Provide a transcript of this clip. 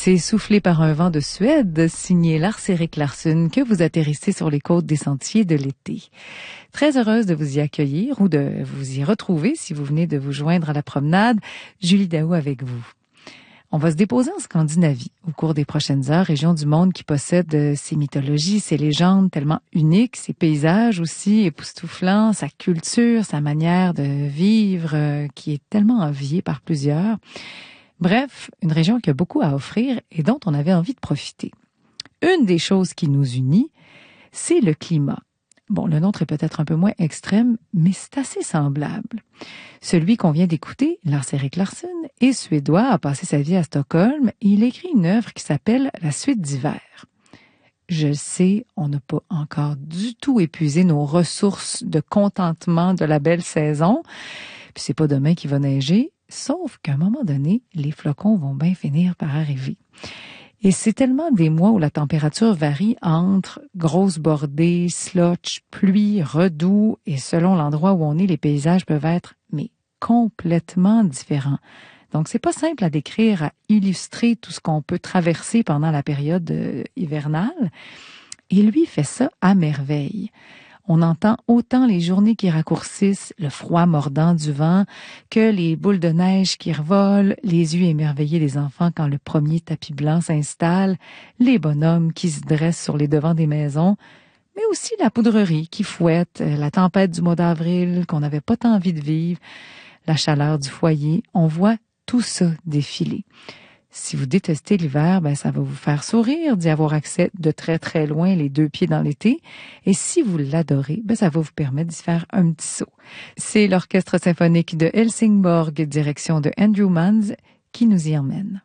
C'est Soufflé par un vent de Suède, signé Lars-Erik Larsson, que vous atterrissez sur les côtes des sentiers de l'été. Très heureuse de vous y accueillir ou de vous y retrouver si vous venez de vous joindre à la promenade. Julie Daou avec vous. On va se déposer en Scandinavie au cours des prochaines heures, région du monde qui possède ses mythologies, ses légendes tellement uniques, ses paysages aussi époustouflants, sa culture, sa manière de vivre qui est tellement enviée par plusieurs. Bref, une région qui a beaucoup à offrir et dont on avait envie de profiter. Une des choses qui nous unit, c'est le climat. Bon, le nôtre est peut-être un peu moins extrême, mais c'est assez semblable. Celui qu'on vient d'écouter, Lars-Erik Larsson, est suédois, a passé sa vie à Stockholm et il écrit une œuvre qui s'appelle La suite d'hiver. Je sais, on n'a pas encore du tout épuisé nos ressources de contentement de la belle saison, puis c'est pas demain qu'il va neiger, sauf qu'à un moment donné, les flocons vont bien finir par arriver. Et c'est tellement des mois où la température varie entre grosse bordée, slotch, pluie, redoux, et selon l'endroit où on est, les paysages peuvent être, mais complètement différents. Donc, c'est pas simple à décrire, à illustrer tout ce qu'on peut traverser pendant la période hivernale. Et lui fait ça à merveille. On entend autant les journées qui raccourcissent, le froid mordant du vent, que les boules de neige qui revolent, les yeux émerveillés des enfants quand le premier tapis blanc s'installe, les bonhommes qui se dressent sur les devants des maisons, mais aussi la poudrerie qui fouette, la tempête du mois d'avril qu'on n'avait pas tant envie de vivre, la chaleur du foyer. On voit tout ça défiler. Si vous détestez l'hiver, ça va vous faire sourire d'y avoir accès de très très loin, les deux pieds dans l'été. Et si vous l'adorez, ça va vous permettre d'y faire un petit saut. C'est l'Orchestre symphonique de Helsingborg, direction de Andrew Manns, qui nous y emmène.